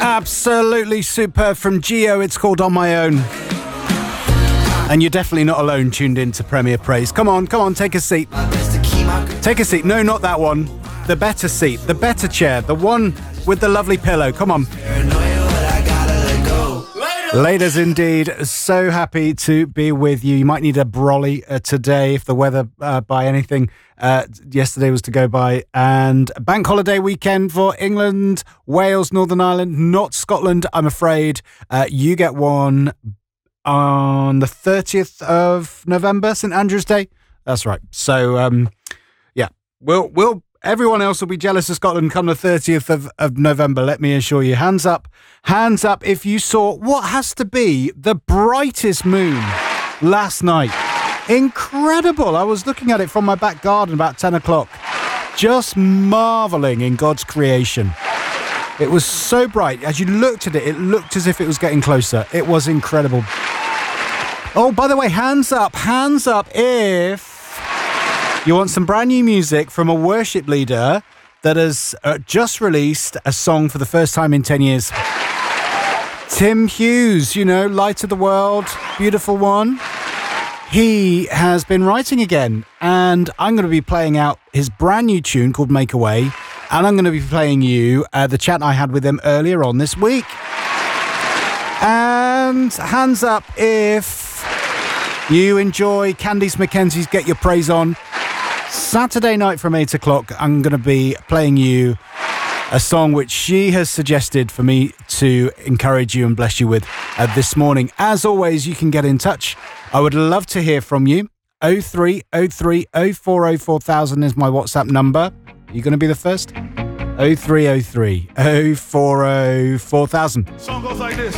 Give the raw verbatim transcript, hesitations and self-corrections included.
Absolutely superb from Gio. It's called On My Own. And you're definitely not alone tuned in to Premier Praise. Come on, come on, take a seat. Take a seat. No, not that one. The better seat, the better chair, the one with the lovely pillow. Come on. Ladies, indeed, so happy to be with you. You might need a brolly uh, today if the weather uh, by anything uh, yesterday was to go by. And bank holiday weekend for England, Wales, Northern Ireland, not Scotland, I'm afraid. Uh, you get one on the thirtieth of November, St Andrew's Day. That's right. So, um, yeah, we'll we'll. Everyone else will be jealous of Scotland come the thirtieth of, of November, let me assure you. Hands up, hands up if you saw what has to be the brightest moon last night. Incredible. I was looking at it from my back garden about ten o'clock, just marvelling in God's creation. It was so bright. As you looked at it, it looked as if it was getting closer. It was incredible. Oh, by the way, hands up, hands up if you want some brand new music from a worship leader that has uh, just released a song for the first time in ten years. Tim Hughes, you know, Light of the World, beautiful one. He has been writing again, and I'm going to be playing out his brand new tune called Make a Way, and I'm going to be playing you uh, the chat I had with him earlier on this week. And hands up if you enjoy Candice McKenzie's Get Your Praise On. Saturday night from eight o'clock, I'm going to be playing you a song which she has suggested for me to encourage you and bless you with uh, this morning. As always, you can get in touch. I would love to hear from you. oh three oh three oh four oh four thousand is my WhatsApp number. Are you going to be the first? oh three oh three oh four oh four thousand. Song goes like this.